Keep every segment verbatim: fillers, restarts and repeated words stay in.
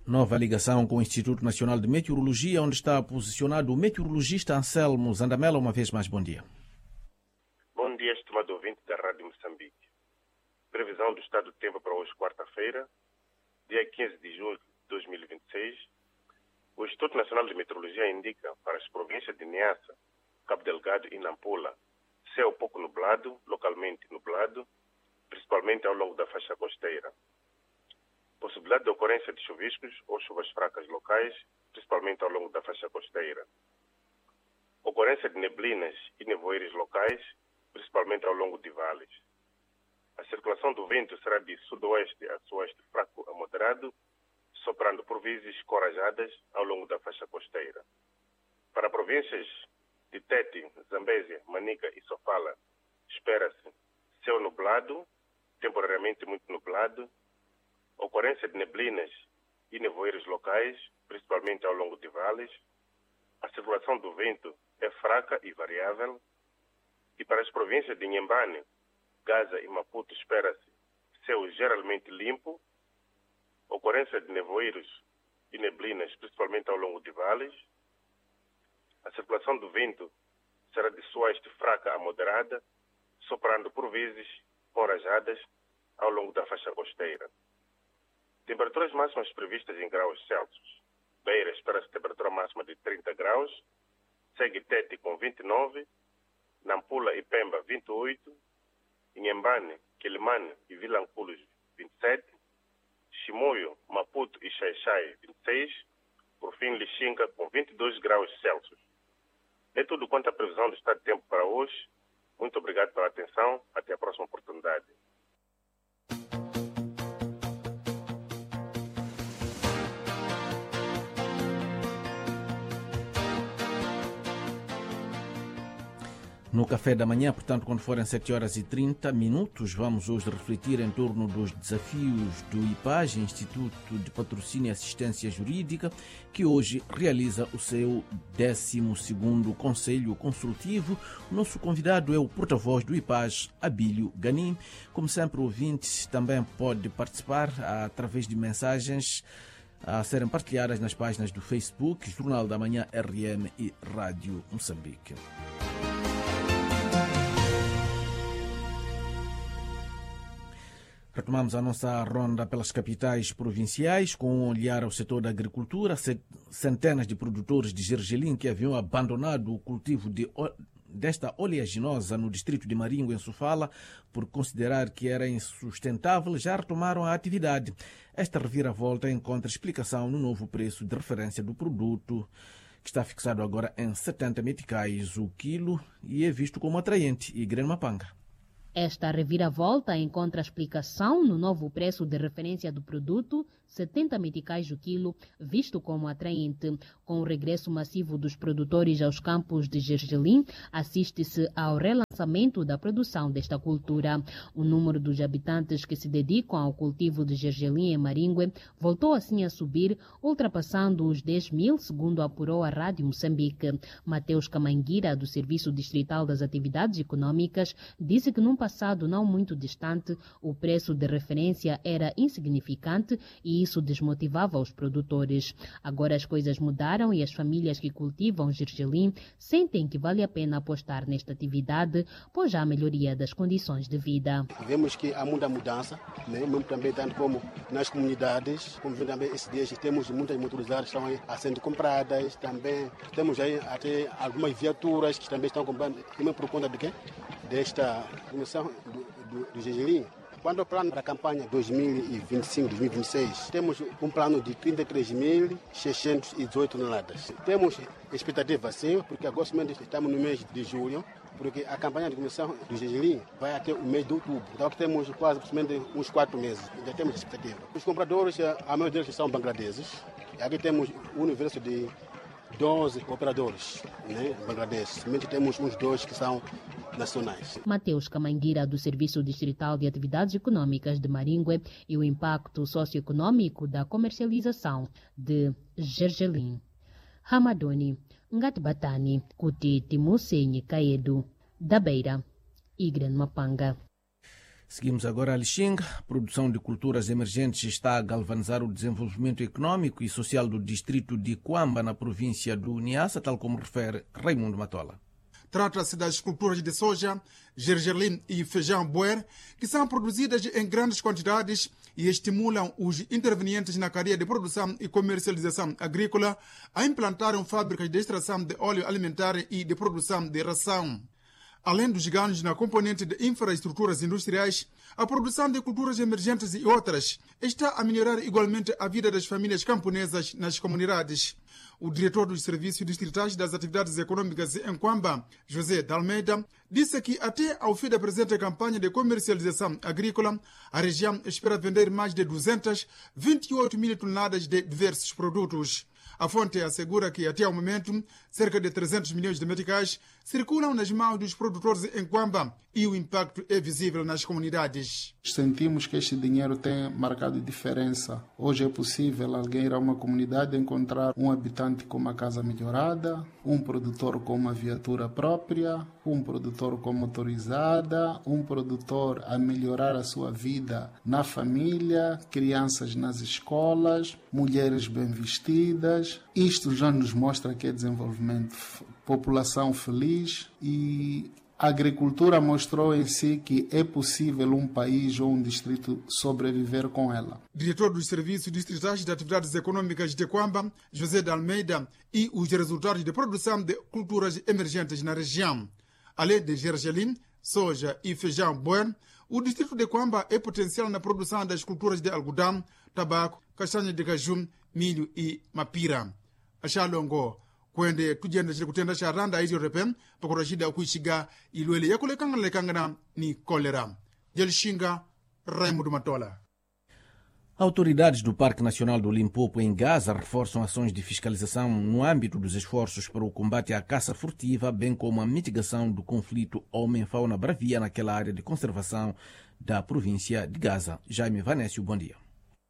Nova ligação com o Instituto Nacional de Meteorologia, onde está posicionado o meteorologista Anselmo Zandamela. Uma vez mais, bom dia. Bom dia, estimado ouvinte da Rádio Moçambique. Previsão do estado do tempo para hoje, quarta-feira, dia quinze de julho de dois mil e vinte e seis. O Instituto Nacional de Meteorologia indica para as províncias de Niassa, Cabo Delgado e Nampula céu pouco nublado, localmente nublado, principalmente ao longo da faixa costeira. Possibilidade de ocorrência de chuviscos ou chuvas fracas locais, principalmente ao longo da faixa costeira. Ocorrência de neblinas e nevoeiros locais, principalmente ao longo de vales. A circulação do vento será de sudoeste a suoeste fraco a moderado, soprando por vezes corajadas ao longo da faixa costeira. Para províncias de Tete, Zambésia, Manica e Sofala, espera-se céu nublado, temporariamente muito nublado, ocorrência de neblinas e nevoeiros locais, principalmente ao longo de vales. A circulação do vento é fraca e variável. E para as províncias de Inhambane, Gaza e Maputo espera-se céu geralmente limpo, ocorrência de nevoeiros e neblinas, principalmente ao longo de vales. A circulação do vento será de suoeste fraca a moderada, soprando por vezes com rajadas ao longo da faixa costeira. Temperaturas máximas previstas em graus Celsius. Beira espera-se temperatura máxima de trinta graus, segue Tete com vinte e nove, Nampula e Pemba vinte e oito, Inhambane, Quilimane e Vilanculos vinte e sete, Chimoio, Maputo e Xai-Xai vinte e seis, por fim Lixinga com vinte e dois graus Celsius. É tudo quanto a previsão do estado de tempo para hoje. Muito obrigado pela atenção. Até a próxima oportunidade. No café da manhã, portanto, quando forem sete horas e trinta minutos, vamos hoje refletir em torno dos desafios do I P A G, Instituto de Patrocínio e Assistência Jurídica, que hoje realiza o seu décimo segundo Conselho Consultivo. O nosso convidado é o porta-voz do I P A G, Abílio Ganim. Como sempre, o ouvinte também pode participar através de mensagens a serem partilhadas nas páginas do Facebook, Jornal da Manhã R M e Rádio Moçambique. Retomamos a nossa ronda pelas capitais provinciais com um olhar ao setor da agricultura. Centenas de produtores de gergelim que haviam abandonado o cultivo de, desta oleaginosa no distrito de Maringo, em Sofala, por considerar que era insustentável, já retomaram a atividade. Esta reviravolta encontra explicação no novo preço de referência do produto, que está fixado agora em setenta meticais o quilo e é visto como atraente. E Grande Mapanga. Esta reviravolta encontra explicação no novo preço de referência do produto, setenta meticais o quilo, visto como atraente. Com o regresso massivo dos produtores aos campos de gergelim, assiste-se ao relançamento da produção desta cultura. O número dos habitantes que se dedicam ao cultivo de gergelim em Maringue voltou assim a subir, ultrapassando os dez mil, segundo apurou a Rádio Moçambique. Mateus Camanguira, do Serviço Distrital das Atividades Econômicas, disse que num passado não muito distante, o preço de referência era insignificante e isso desmotivava os produtores. Agora as coisas mudaram e as famílias que cultivam gergelim sentem que vale a pena apostar nesta atividade, pois há a melhoria das condições de vida. Vemos que há muita mudança, né? Mesmo também tanto como nas comunidades, como também esses dias temos muitas motorizadas que estão a sendo compradas, também temos aí até algumas viaturas que também estão comprando, também por conta de quê? Desta comissão do, do, do gergelim. Quando o plano para a campanha dois mil e vinte e cinco, dois mil e vinte e seis, temos um plano de trinta e três mil seiscentas e dezoito toneladas. Temos expectativa sim, porque agora estamos no mês de julho, porque a campanha de comissão do gergelim vai até o mês de outubro. Então aqui temos quase aproximadamente uns quatro meses, já temos expectativa. Os compradores, a maioria deles são bangladeses. Aqui temos um universo de doze operadores, né, bangladeses. Somente temos uns dois que são nacionais. Mateus Camanguira, do Serviço Distrital de Atividades Econômicas de Maringue, e o impacto socioeconômico da comercialização de gergelim. Ramadoni, Ngatibatani, Kuti Timusenyi Caedo, da Beira e Grande Mapanga. Seguimos agora a Lixinga. A produção de culturas emergentes está a galvanizar o desenvolvimento econômico e social do distrito de Cuamba, na província do Niassa, tal como refere Raimundo Matola. Trata-se das culturas de soja, gergelim e feijão boer, que são produzidas em grandes quantidades e estimulam os intervenientes na cadeia de produção e comercialização agrícola a implantarem fábricas de extração de óleo alimentar e de produção de ração. Além dos ganhos na componente de infraestruturas industriais, a produção de culturas emergentes e outras está a melhorar igualmente a vida das famílias camponesas nas comunidades. O diretor dos Serviços Distritais das Atividades Econômicas em Cuamba, José de Almeida, disse que até ao fim da presente campanha de comercialização agrícola, a região espera vender mais de duzentas e vinte e oito mil toneladas de diversos produtos. A fonte assegura que, até ao momento, cerca de trezentos milhões de meticais circulam nas mãos dos produtores em Cuamba e o impacto é visível nas comunidades. Sentimos que este dinheiro tem marcado diferença. Hoje é possível alguém ir a uma comunidade e encontrar um habitante com uma casa melhorada, um produtor com uma viatura própria, um produtor com motorizada, um produtor a melhorar a sua vida na família, crianças nas escolas, mulheres bem vestidas. Isto já nos mostra que é desenvolvimento, população feliz, e a agricultura mostrou em si que é possível um país ou um distrito sobreviver com ela. Diretor dos Serviços Distritais de Atividades Econômicas de Cuamba, José de Almeida, e os resultados de produção de culturas emergentes na região. Além de gergelim, soja e feijão boer, o distrito de Cuamba é potencial na produção das culturas de algodão, tabaco, castanha de caju, milho e mapira. Achalongo kwende tujenda chile kutenda cha randa hizo repen pakora shida kuishiga ilwele yakule kangana kangana ni kolera. Jelishinga, Raimundo Matola. Autoridades do Parque Nacional do Limpopo, em Gaza, reforçam ações de fiscalização no âmbito dos esforços para o combate à caça furtiva, bem como a mitigação do conflito homem-fauna bravia naquela área de conservação da província de Gaza. Jaime Vanésio, bom dia.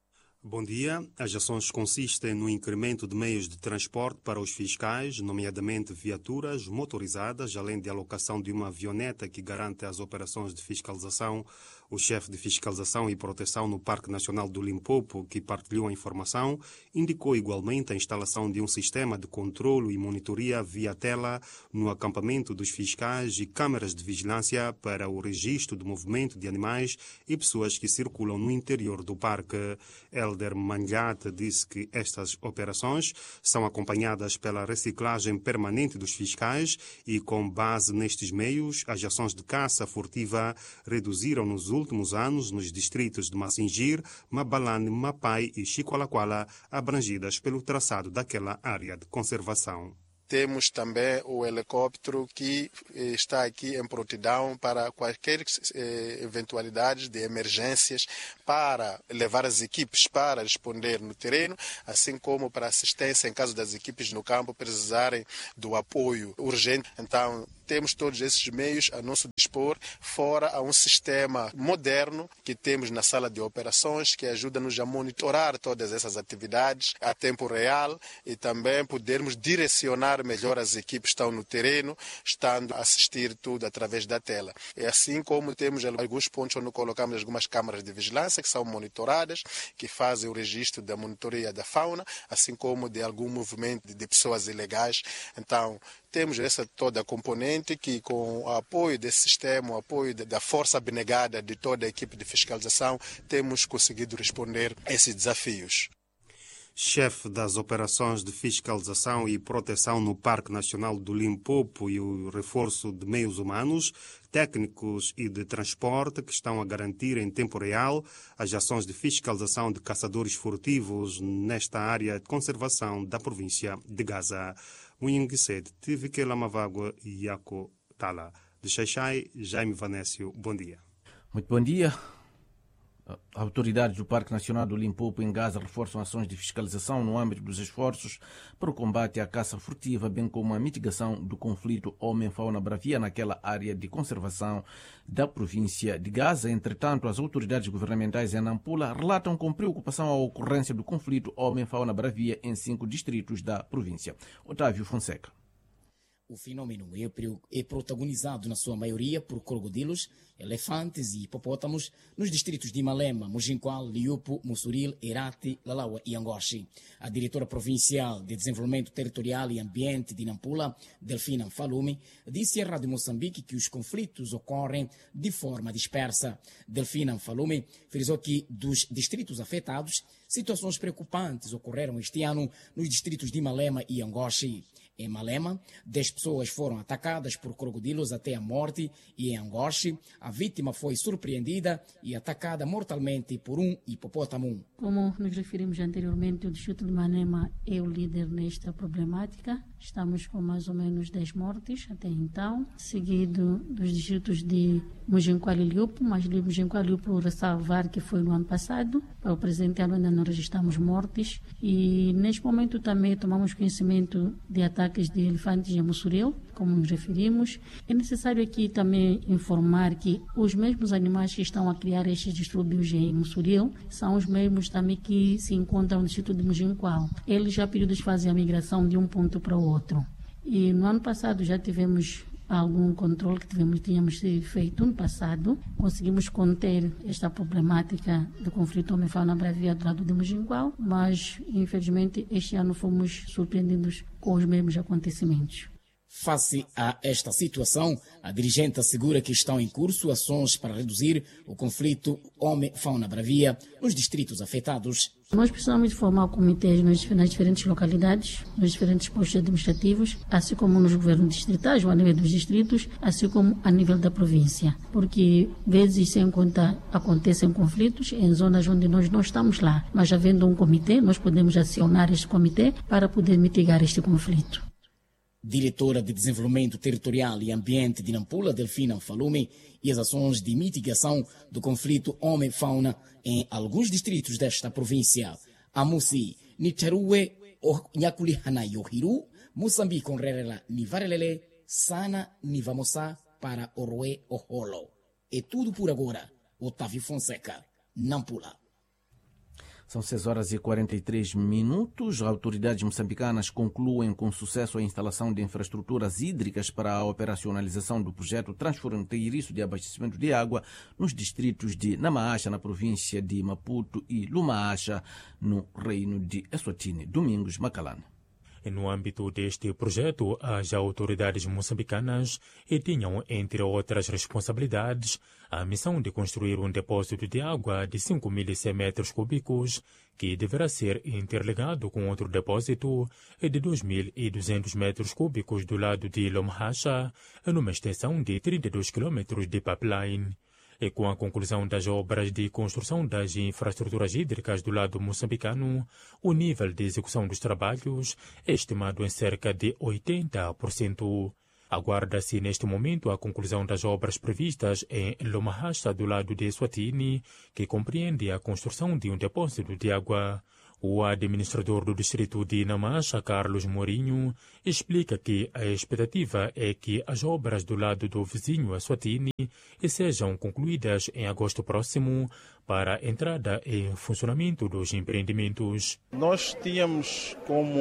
Bom dia. As ações consistem no incremento de meios de transporte para os fiscais, nomeadamente viaturas motorizadas, além de alocação de uma avioneta que garante as operações de fiscalização. O chefe de Fiscalização e Proteção no Parque Nacional do Limpopo, que partilhou a informação, indicou igualmente a instalação de um sistema de controlo e monitoria via tela no acampamento dos fiscais e câmaras de vigilância para o registro do movimento de animais e pessoas que circulam no interior do parque. Elder Manjate disse que estas operações são acompanhadas pela reciclagem permanente dos fiscais e, com base nestes meios, as ações de caça furtiva reduziram nos últimos anos nos distritos de Massingir, Mabalane, Mapai e Chicoalaquala, abrangidas pelo traçado daquela área de conservação. Temos também o helicóptero que está aqui em prontidão para quaisquer eh, eventualidades de emergências, para levar as equipes para responder no terreno, assim como para assistência em caso das equipes no campo precisarem do apoio urgente. Então, temos todos esses meios a nosso dispor, fora a um sistema moderno que temos na sala de operações, que ajuda-nos a monitorar todas essas atividades a tempo real e também podermos direcionar melhor as equipes que estão no terreno, estando a assistir tudo através da tela. E assim como temos alguns pontos onde colocamos algumas câmaras de vigilância que são monitoradas, que fazem o registro da monitoria da fauna, assim como de algum movimento de pessoas ilegais. Então, temos essa toda a componente que, com o apoio desse sistema, o apoio da força abnegada de toda a equipe de fiscalização, temos conseguido responder a esses desafios. Chefe das operações de fiscalização e proteção no Parque Nacional do Limpopo e o reforço de meios humanos, técnicos e de transporte que estão a garantir em tempo real as ações de fiscalização de caçadores furtivos nesta área de conservação da província de Gaza. Munhinguised, tive que Lamavagua e Iaco Tala. De Xaixai, Jaime Vanésio, bom dia. Muito bom dia. Autoridades do Parque Nacional do Limpopo, em Gaza, reforçam ações de fiscalização no âmbito dos esforços para o combate à caça furtiva, bem como a mitigação do conflito homem-fauna bravia naquela área de conservação da província de Gaza. Entretanto, as autoridades governamentais em Nampula relatam com preocupação a ocorrência do conflito homem-fauna bravia em cinco distritos da província. Otávio Fonseca. O fenômeno é protagonizado na sua maioria por crocodilos, elefantes e hipopótamos nos distritos de Malema, Mujinqual, Liupo, Mussuril, Herati, Lalawa e Angoche. A diretora provincial de Desenvolvimento Territorial e Ambiente de Nampula, Delfina Falume, disse à Rádio Moçambique que os conflitos ocorrem de forma dispersa. Delfina Falume frisou que dos distritos afetados, situações preocupantes ocorreram este ano nos distritos de Malema e Angoche. Em Malema, dez pessoas foram atacadas por crocodilos até a morte e em Angoche, a vítima foi surpreendida e atacada mortalmente por um hipopótamo. Como nos referimos anteriormente, o distrito de Malema é o líder nesta problemática. Estamos com mais ou menos dez mortes até então, seguido dos distritos de Mujinqual e Liupo, mas de Mujinqual e Liupo ressalvar que foi no ano passado. Para o presente ano ainda não registramos mortes e neste momento também tomamos conhecimento de ataques de elefantes em Mussuril, como nos referimos. É necessário aqui também informar que os mesmos animais que estão a criar estes distúrbios em Mussuril são os mesmos também que se encontram no distrito de Mujinqual. Eles já períodos fazem a migração de um ponto para o outro. E no ano passado já tivemos algum controle que tivemos, tínhamos feito no passado. Conseguimos conter esta problemática do conflito homem-fauna bravia do lado de Mujinqual, mas infelizmente este ano fomos surpreendidos com os mesmos acontecimentos. Face a esta situação, a dirigente assegura que estão em curso ações para reduzir o conflito homem-fauna bravia nos distritos afetados. Nós precisamos formar comitês nas diferentes localidades, nos diferentes postos administrativos, assim como nos governos distritais, ou a nível dos distritos, assim como a nível da província. Porque, vezes sem conta, acontecem conflitos em zonas onde nós não estamos lá. Mas, havendo um comitê, nós podemos acionar este comitê para poder mitigar este conflito. Diretora de Desenvolvimento Territorial e Ambiente de Nampula, Delfina Falume, e as ações de mitigação do conflito homem-fauna em alguns distritos desta província. Amusi, Niterue, Nyakulihana Yohiru, Moçambique, Onrerela, Nivarelele, Sana, Nivamosa, para Oroe, Oholo. É tudo por agora. Otávio Fonseca, Nampula. São seis horas e quarenta e três minutos. Autoridades moçambicanas concluem com sucesso a instalação de infraestruturas hídricas para a operacionalização do projeto transfronteiriço de abastecimento de água nos distritos de Namaacha, na província de Maputo, e Lumaacha, no reino de Eswatini. Domingos Macalana. No âmbito deste projeto, as autoridades moçambicanas tinham, entre outras responsabilidades, a missão de construir um depósito de água de cinco mil e cem metros cúbicos, que deverá ser interligado com outro depósito de dois mil e duzentos metros cúbicos do lado de Lomhacha, numa extensão de trinta e dois quilômetros de pipeline. E com a conclusão das obras de construção das infraestruturas hídricas do lado moçambicano, o nível de execução dos trabalhos é estimado em cerca de oitenta por cento. Aguarda-se neste momento a conclusão das obras previstas em Lomhacha, do lado de Eswatini, que compreende a construção de um depósito de água. O administrador do distrito de Namaacha, Carlos Mourinho, explica que a expectativa é que as obras do lado do vizinho Eswatini sejam concluídas em agosto próximo para a entrada em funcionamento dos empreendimentos. Nós tínhamos como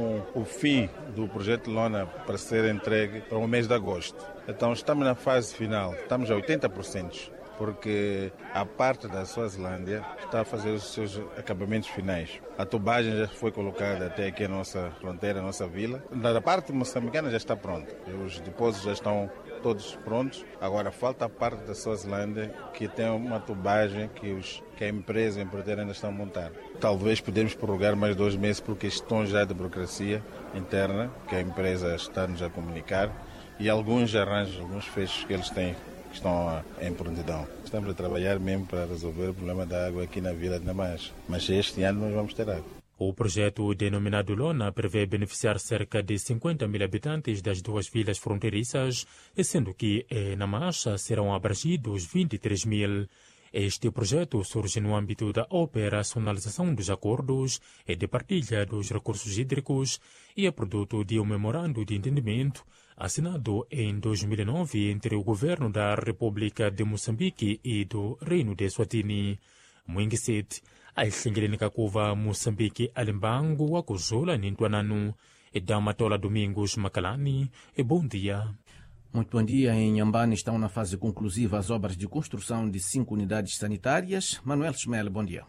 o fim do projeto Lona para ser entregue para o mês de agosto. Então estamos na fase final, estamos a oitenta por cento. Porque a parte da Suazilândia está a fazer os seus acabamentos finais. A tubagem já foi colocada até aqui a nossa fronteira, a nossa vila. Da parte moçambicana já está pronta. Os depósitos já estão todos prontos. Agora falta a parte da Suazilândia, que tem uma tubagem que, os, que a empresa e a empreiteira ainda estão a montar. Talvez podemos prorrogar mais dois meses por questões já de burocracia interna, que a empresa está-nos a comunicar, e alguns arranjos, alguns fechos que eles têm, que estão em prontidão. Estamos a trabalhar mesmo para resolver o problema da água aqui na Vila de Namaacha. Mas este ano nós vamos ter água. O projeto denominado Lona prevê beneficiar cerca de cinquenta mil habitantes das duas vilas fronteiriças, sendo que em Namaacha serão abrangidos vinte e três mil. Este projeto surge no âmbito da operacionalização dos acordos e de partilha dos recursos hídricos e é produto de um memorando de entendimento assinado em dois mil e nove entre o governo da República de Moçambique e do Reino de Eswatini. Mwingisit, a Xingeleni Kakuva, Moçambique, Alimbango, Akuzula, Nintuananu, e Damatola Domingos Macalani. E bom dia. Muito bom dia. Em Inhambane estão na fase conclusiva as obras de construção de cinco unidades sanitárias. Manuel Schmel, bom dia.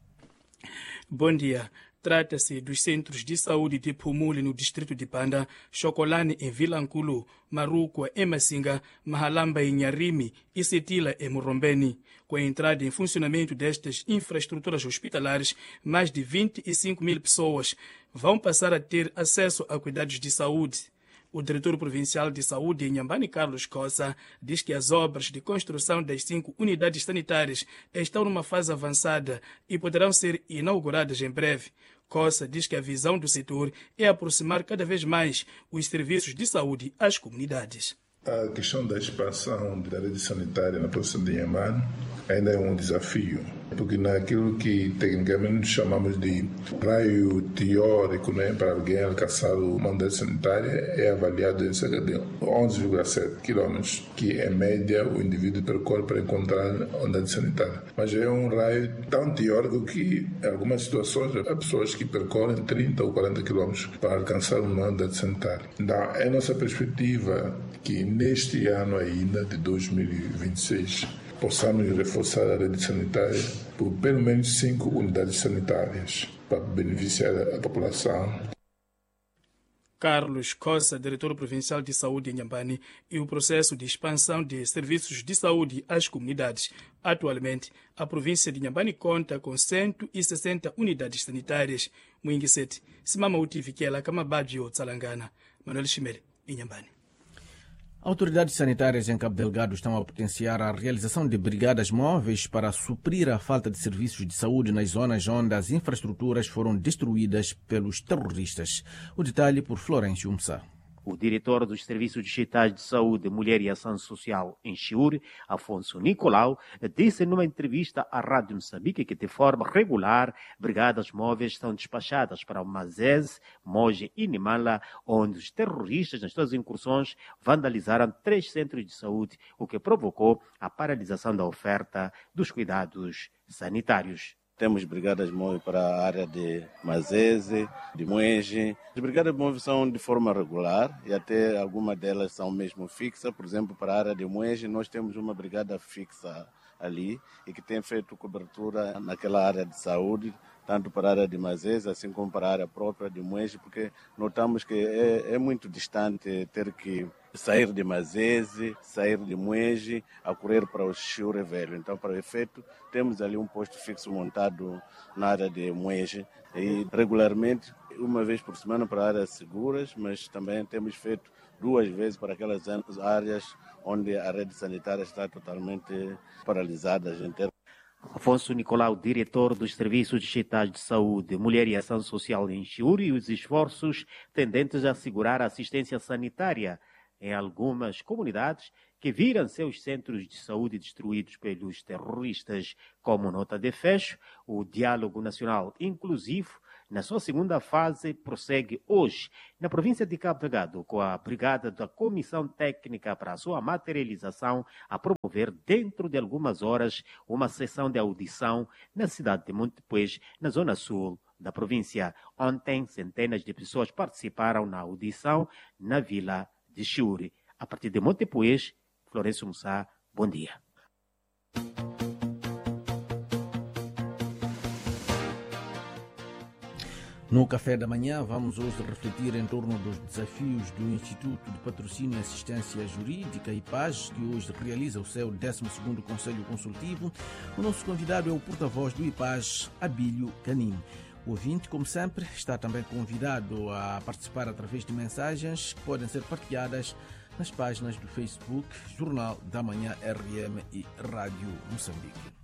Bom dia. Trata-se dos centros de saúde de Pumuli no distrito de Panda, Chocolane em Vilankulu, Marukwa em Massinga, Mahalamba em Nyarimi e Setila em Murombeni. Com a entrada em funcionamento destas infraestruturas hospitalares, mais de vinte e cinco mil pessoas vão passar a ter acesso a cuidados de saúde. O diretor provincial de saúde em Inhambane, Carlos Cossa, diz que as obras de construção das cinco unidades sanitárias estão numa fase avançada e poderão ser inauguradas em breve. Cossa diz que a visão do setor é aproximar cada vez mais os serviços de saúde às comunidades. A questão da expansão da rede sanitária na província de Inhambane ainda é um desafio, porque naquilo que tecnicamente chamamos de raio teórico, né, para alguém alcançar uma unidade sanitária é avaliado em cerca de onze vírgula sete quilômetros, que em média o indivíduo percorre para encontrar a unidade sanitária. Mas é um raio tão teórico que em algumas situações há pessoas que percorrem trinta ou quarenta quilômetros para alcançar uma unidade sanitária. Então, é nossa perspectiva que neste ano ainda, de dois mil e vinte e seis, possamos reforçar a rede sanitária por pelo menos cinco unidades sanitárias para beneficiar a população. Carlos Cossa, diretor provincial de saúde em Inhambane, e o processo de expansão de serviços de saúde às comunidades. Atualmente, a província de Inhambane conta com cento e sessenta unidades sanitárias. Muingisete, Simama Utivikela, Kamabadi ou Tsalangana. Manuel Chimere, Inhambane. Autoridades sanitárias em Cabo Delgado estão a potenciar a realização de brigadas móveis para suprir a falta de serviços de saúde nas zonas onde as infraestruturas foram destruídas pelos terroristas. O detalhe por Florencio Msá. O diretor dos Serviços Distritais de Saúde, Mulher e Ação Social em Chiure, Afonso Nicolau, disse numa entrevista à Rádio Moçambique que de forma regular brigadas móveis são despachadas para o Mazese, Moje e Nimala, onde os terroristas nas suas incursões vandalizaram três centros de saúde, o que provocou a paralisação da oferta dos cuidados sanitários. Temos brigadas móveis para a área de Mazese, de Moege. As brigadas móveis são de forma regular e até algumas delas são mesmo fixas. Por exemplo, para a área de Moege, nós temos uma brigada fixa ali e que tem feito cobertura naquela área de saúde, tanto para a área de Mazese, assim como para a área própria de Moege, porque notamos que é, é muito distante ter que sair de Mazese, sair de Moege, a correr para o Chiure Velho. Então, para o efeito, temos ali um posto fixo montado na área de Moege e regularmente, uma vez por semana para áreas seguras, mas também temos feito duas vezes para aquelas áreas onde a rede sanitária está totalmente paralisada. Afonso Nicolau, diretor dos Serviços Distritais de Saúde, Mulher e Ação Social em Chiure, e os esforços tendentes a assegurar a assistência sanitária em algumas comunidades que viram seus centros de saúde destruídos pelos terroristas. Como nota de fecho, o Diálogo Nacional Inclusivo, na sua segunda fase, prossegue hoje na província de Cabo Delgado, com a brigada da Comissão Técnica para a sua materialização a promover dentro de algumas horas uma sessão de audição na cidade de Montepuez, na zona sul da província. Ontem, centenas de pessoas participaram na audição na vila de Chiure. A partir de Montepuez, Florencio Msá, bom dia. No café da manhã, vamos hoje refletir em torno dos desafios do Instituto de Patrocínio e Assistência Jurídica, I P A G, que hoje realiza o seu décimo segundo Conselho Consultivo. O nosso convidado é o porta-voz do I P A G, Abílio Canim. O ouvinte, como sempre, está também convidado a participar através de mensagens que podem ser partilhadas nas páginas do Facebook, Jornal da Manhã R M e Rádio Moçambique.